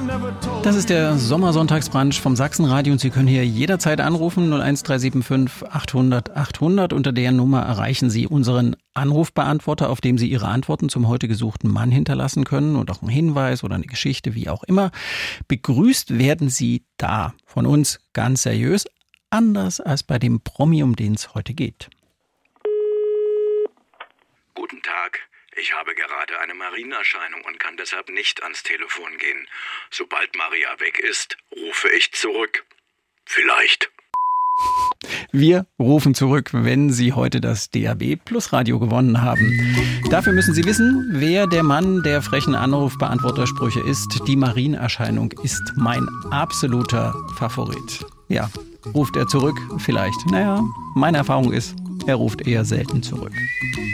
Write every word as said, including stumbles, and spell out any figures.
Das ist der Sommersonntagsbrunch vom Sachsenradio und Sie können hier jederzeit anrufen null eins drei sieben fünf achthundert achthundert. Unter der Nummer erreichen Sie unseren Anrufbeantworter, auf dem Sie Ihre Antworten zum heute gesuchten Mann hinterlassen können und auch einen Hinweis oder eine Geschichte, wie auch immer. Begrüßt werden Sie da von uns ganz seriös, anders als bei dem Promi, um den es heute geht. Guten Tag. Ich habe gerade eine Marienerscheinung und kann deshalb nicht ans Telefon gehen. Sobald Maria weg ist, rufe ich zurück. Vielleicht. Wir rufen zurück, wenn Sie heute das D A B Plus Radio gewonnen haben. Dafür müssen Sie wissen, wer der Mann der frechen Anrufbeantwortersprüche ist. Die Marienerscheinung ist mein absoluter Favorit. Ja, ruft er zurück? Vielleicht. Naja, meine Erfahrung ist, er ruft eher selten zurück.